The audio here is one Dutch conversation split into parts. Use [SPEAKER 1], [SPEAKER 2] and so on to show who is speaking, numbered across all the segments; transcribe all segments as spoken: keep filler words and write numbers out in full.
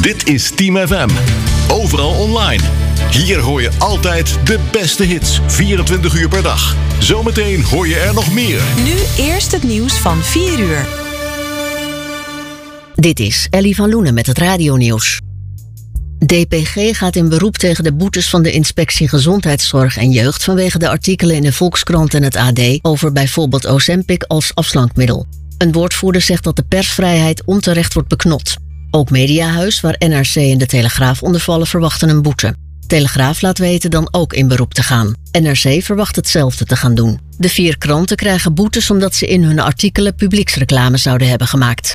[SPEAKER 1] Dit is Team F M. Overal online. Hier hoor je altijd de beste hits, vierentwintig uur per dag. Zometeen hoor je er nog meer.
[SPEAKER 2] Nu eerst het nieuws van vier uur.
[SPEAKER 3] Dit is Ellie van Loenen met het radionieuws. D P G gaat in beroep tegen de boetes van de Inspectie Gezondheidszorg en Jeugd vanwege de artikelen in de Volkskrant en het A D over bijvoorbeeld Ozempic als afslankmiddel. Een woordvoerder zegt dat de persvrijheid onterecht wordt beknot. Ook Mediahuis, waar N R C en de Telegraaf onder vallen, verwachten een boete. Telegraaf laat weten dan ook in beroep te gaan. N R C verwacht hetzelfde te gaan doen. De vier kranten krijgen boetes omdat ze in hun artikelen publieksreclame zouden hebben gemaakt.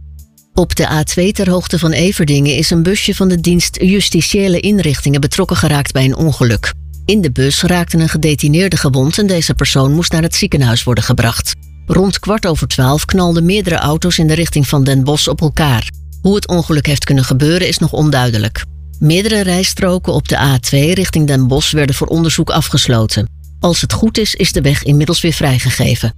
[SPEAKER 3] Op de A twee ter hoogte van Everdingen is een busje van de dienst Justitiële Inrichtingen betrokken geraakt bij een ongeluk. In de bus raakte een gedetineerde gewond en deze persoon moest naar het ziekenhuis worden gebracht. Rond kwart over twaalf knalden meerdere auto's in de richting van Den Bosch op elkaar. Hoe het ongeluk heeft kunnen gebeuren is nog onduidelijk. Meerdere rijstroken op de A twee richting Den Bosch werden voor onderzoek afgesloten. Als het goed is, is de weg inmiddels weer vrijgegeven.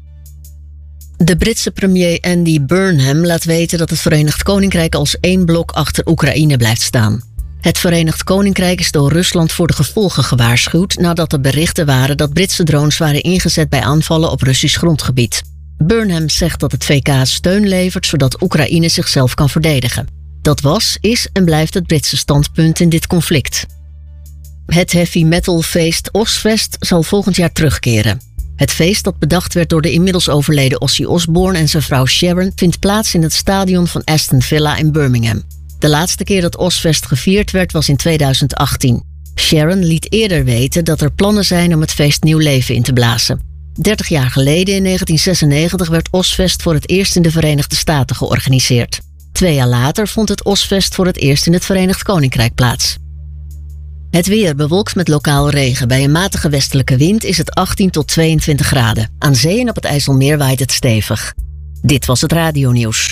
[SPEAKER 3] De Britse premier Andy Burnham laat weten dat het Verenigd Koninkrijk als één blok achter Oekraïne blijft staan. Het Verenigd Koninkrijk is door Rusland voor de gevolgen gewaarschuwd nadat er berichten waren dat Britse drones waren ingezet bij aanvallen op Russisch grondgebied. Burnham zegt dat het V K steun levert zodat Oekraïne zichzelf kan verdedigen. Dat was, is en blijft het Britse standpunt in dit conflict. Het heavy metal feest Ozzfest zal volgend jaar terugkeren. Het feest dat bedacht werd door de inmiddels overleden Ozzy Osbourne en zijn vrouw Sharon vindt plaats in het stadion van Aston Villa in Birmingham. De laatste keer dat Ozzfest gevierd werd was in tweeduizend achttien. Sharon liet eerder weten dat er plannen zijn om het feest nieuw leven in te blazen. dertig jaar geleden in negentien zesennegentig werd Ozzfest voor het eerst in de Verenigde Staten georganiseerd. Twee jaar later vond het Ozzfest voor het eerst in het Verenigd Koninkrijk plaats. Het weer bewolkt met lokaal regen. Bij een matige westelijke wind is het achttien tot tweeëntwintig graden. Aan zee en op het IJsselmeer waait het stevig. Dit was het radionieuws.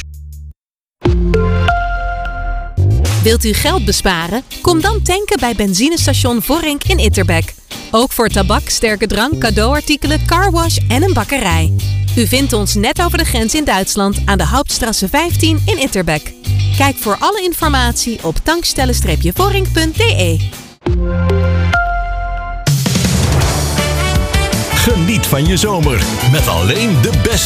[SPEAKER 2] Wilt u geld besparen? Kom dan tanken bij benzinestation Voorrink in Itterbeek. Ook voor tabak, sterke drank, cadeauartikelen, carwash en een bakkerij. U vindt ons net over de grens in Duitsland aan de Hauptstrasse vijftien in Itterbeek. Kijk voor alle informatie op tankstellen voorrink punt d e.
[SPEAKER 1] Geniet van je zomer met alleen de beste